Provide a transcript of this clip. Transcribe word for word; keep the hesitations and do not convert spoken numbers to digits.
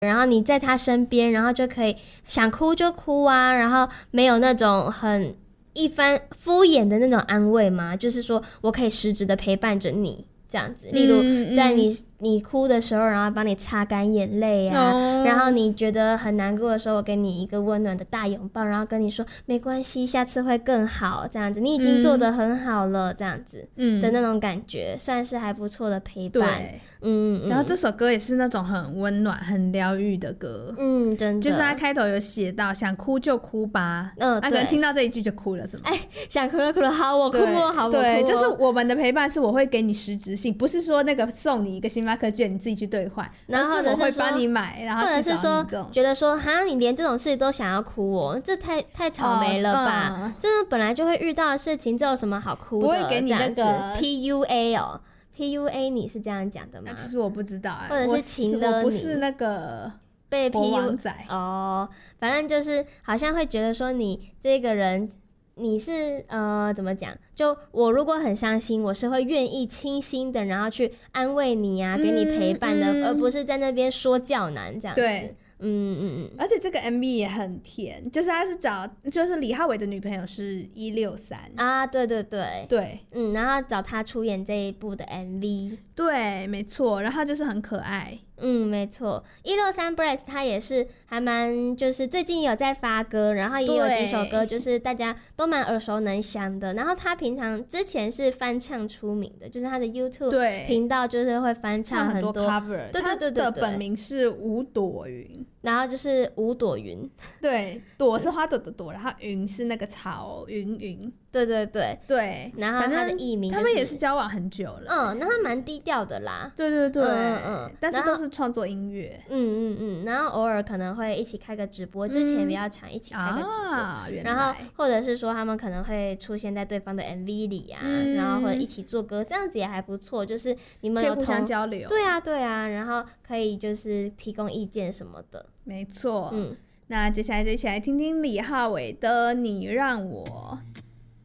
然后你在他身边，然后就可以想哭就哭啊，然后没有那种很一番敷衍的那种安慰嘛，就是说我可以实质的陪伴着你这样子，例如在你、嗯嗯、你哭的时候，然后帮你擦干眼泪啊、哦，然后你觉得很难过的时候，我给你一个温暖的大拥抱，然后跟你说没关系，下次会更好，这样子，你已经做得很好了，嗯、这样子的那种感觉，算是还不错的陪伴。对，嗯， 然后这首歌也是那种很温暖、很疗愈的歌， 嗯，真的， 就是他开头有写到想哭就哭吧，嗯，他、啊、可能听到这一句就哭了，是吗？ 哎，想哭就哭了，好，我哭哦，好，我哭哦。 对，就是我们的陪伴是我会给你实质性，不是说那个送你一个星巴克券，你自己去兑换，然后我会帮你买，然后或者是说觉得说，哈，你连这种事都想要哭哦，这太太草莓了吧？哦嗯、这是本来就会遇到的事情，这有什么好哭的？ 不会给你那个 P U A 哦 ，P U A 你是这样讲的吗？ 其实我不知道、欸， 或者是情了你， 我不是那个被 P U 仔哦，反正就是好像会觉得说你这个人。你是呃怎么讲？就我如果很伤心，我是会愿意倾心的，然后去安慰你啊，给你陪伴的，嗯嗯、而不是在那边说教男这样子。 对， 嗯嗯嗯。 而且这个 M V 也很甜，就是他是找，就是李浩伟的女朋友是一六三啊，对对对对， 嗯，然后找他出演这一部的 M V， 对，没错，然后就是很可爱。 嗯，没错，一六三 Breast 他也是还蛮，就是最近有在发歌，然后也有几首歌就是大家都蛮耳熟能详的。然后他平常之前是翻唱出名的，就是他的 YouTube 频道就是会翻唱很多 cover， 对对对对， 他的本名是吴朵云， 然后就是吴朵云， 对，朵是花朵的朵，然后云是那个草云云， 对对对对， 然后他的艺名、就是、 他们也是交往很久了， 嗯，那他蛮低调的啦， 对对对， 嗯嗯， 但是都是创作音乐， 嗯嗯嗯，然后偶尔可能会一起开个直播，之前比较常一起开个直播， 嗯啊、 然后或者是说他们可能会出现在对方的 M V 里啊、嗯，然后或者一起做歌，这样子也还不错，就是你们有互相交流， 对啊对啊，然后可以就是提供意见什么的， 没错，嗯，那接下来就一起来听听李浩伟的《你让我》。